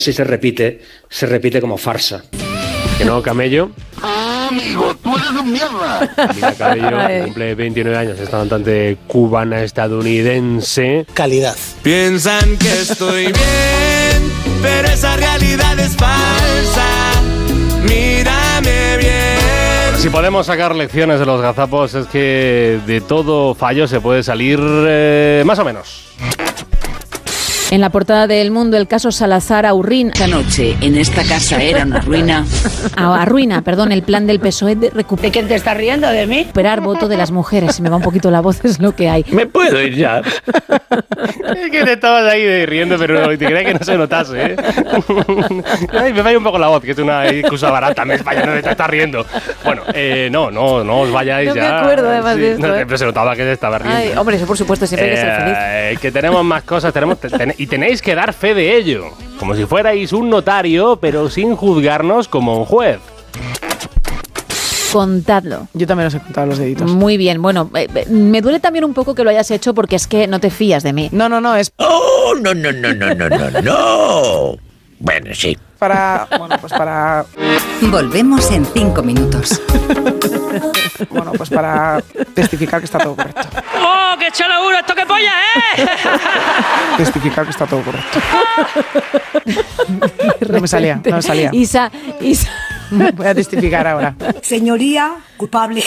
Si se repite como farsa. Que no, Camello. Amigo, tú eres un mierda. Mira, Cabello cumple 29 años, esta cantante cubana-estadounidense. Calidad. Piensan que estoy bien, pero esa realidad es falsa. Mírame bien. Si podemos sacar lecciones de los gazapos, es que de todo fallo se puede salir más o menos. En la portada del Mundo, el caso Salazar Aurrín. Esta noche en esta casa era una ruina. Arruina, perdón, el plan del PSOE de recuperar. ¿De quién te estás riendo? ¿De mí? Recuperar voto de las mujeres. Si me va un poquito la voz, es lo que hay. ¿Me puedo ir ya? Es que te estabas ahí riendo, pero te creía que no se notase, ¿eh? Ay, me falla un poco la voz, que es una excusa barata. Me falla, no te estás riendo. Bueno, no os vayáis no ya. No me acuerdo además de esto. Pero se notaba que te estaba riendo. Ay, hombre, eso por supuesto, siempre hay que ser feliz. Que tenemos más cosas, y tenéis que dar fe de ello, como si fuerais un notario, pero sin juzgarnos como un juez. Contadlo. Yo también los he contado los deditos. Muy bien, bueno, me duele también un poco que lo hayas hecho porque es que no te fías de mí. No, es... ¡Oh, no! Bueno, sí. Para... Volvemos en 5 minutos. Bueno, pues para testificar que está todo correcto. ¡Oh, qué chulo uno! ¿Esto qué polla, Testificar que está todo correcto. No me salía. Isa. Voy a testificar ahora. Señoría, culpable.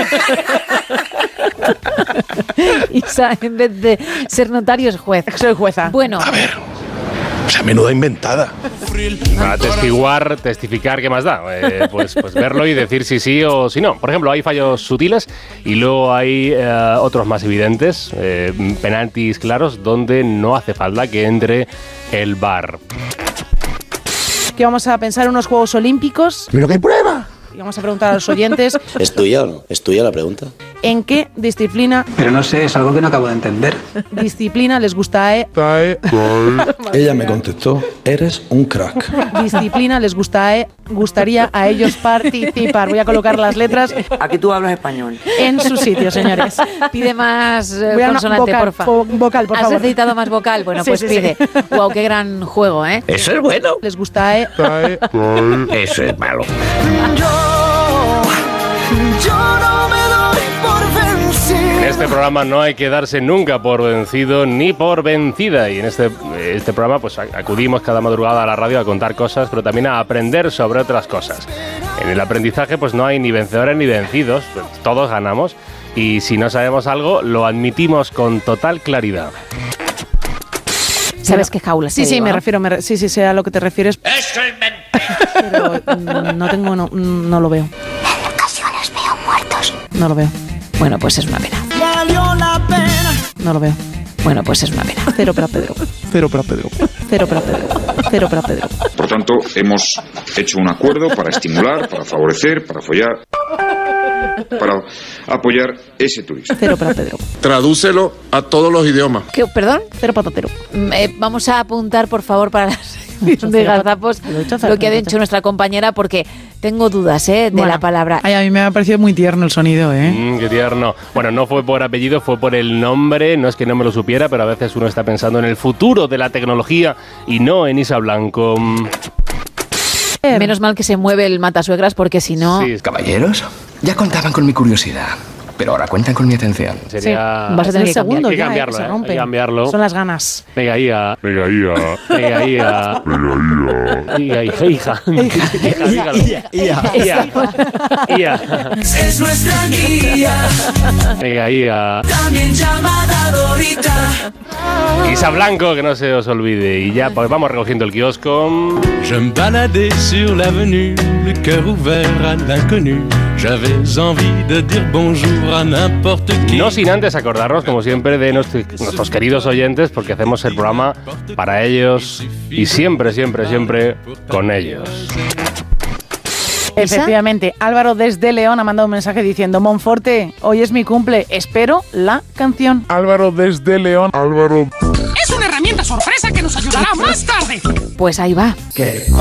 Isa, en vez de ser notario, es juez. Soy jueza. Bueno. A ver, o sea, menuda inventada. Para testificar, ¿qué más da? Pues verlo y decir si sí o si no. Por ejemplo, hay fallos sutiles y luego hay otros más evidentes, penaltis claros, donde no hace falta que entre el VAR. Que vamos a pensar en unos Juegos Olímpicos. ¡Pero qué prueba! Y vamos a preguntar a los oyentes... ¿Es tuya o no? ¿Es tuya la pregunta? ¿En qué disciplina... Pero no sé, es algo que no acabo de entender. Disciplina les gusta Ella me contestó, eres un crack. Disciplina les gustaría a ellos participar. Voy a colocar las letras... Aquí tú hablas español. En su sitio, señores. Pide más consonante, vocal, por favor. Vocal, por favor. ¿Has necesitado más vocal? Bueno, pues pide. Wow, qué gran juego, ¿eh? Eso es bueno. Les gusta Eso es malo. Yo no me doy por vencido. En este programa no hay que darse nunca por vencido ni por vencida. Y en este programa pues acudimos cada madrugada a la radio a contar cosas, pero también a aprender sobre otras cosas. En el aprendizaje pues no hay ni vencedores ni vencidos, todos ganamos. Y si no sabemos algo, lo admitimos con total claridad. ¿Sabes qué jaula? Sí, me refiero, sí, sé a lo que te refieres. ¡Eso es mentira! Pero no lo veo. En ocasiones veo muertos. No lo veo. Bueno, pues es una pena. Valió la pena. No lo veo. Bueno, pues es una pena. Cero para Pedro. Cero para Pedro. Cero para Pedro. Cero para Pedro. Por tanto, hemos hecho un acuerdo para estimular, para favorecer, para follar, para apoyar ese turismo. Cero para Pedro. Tradúcelo a todos los idiomas. ¿Qué, perdón? Cero para Pedro. Vamos a apuntar, por favor, para la sección de gazapos lo que ha dicho nuestra compañera, porque tengo dudas de la palabra. Ay, a mí me ha parecido muy tierno el sonido, Qué tierno. Bueno, no fue por apellido, fue por el nombre. No es que no me lo supiera, pero a veces uno está pensando en el futuro de la tecnología y no en Isa Blanco. Menos mal que se mueve el matasuegras, porque si no... Sí, Caballeros, ya contaban con mi curiosidad, pero ahora cuentan con mi atención. Sería... Vas a tener que segundo hay que ya, cambiarlo, se rompe. hay que cambiarlo. Son las ganas. Venga, hija. Hija. Es nuestra guía. Venga, hija. También llamada Dorita. Isa Blanco, que no se os olvide. Y ya, pues vamos recogiendo el kiosco. Je me baladais sur l'avenue, le cœur ouvert à l'inconnu. J'avais envie de dire bonjour à n'importe qui. No sin antes acordarnos, como siempre, de nuestros queridos oyentes, porque hacemos el programa para ellos y siempre con ellos. Efectivamente, Álvaro desde León ha mandado un mensaje diciendo: Monforte, hoy es mi cumple, espero la canción. Álvaro desde León. Álvaro. Es una herramienta sorpresa que nos ayudará más tarde. Pues ahí va. ¿Qué?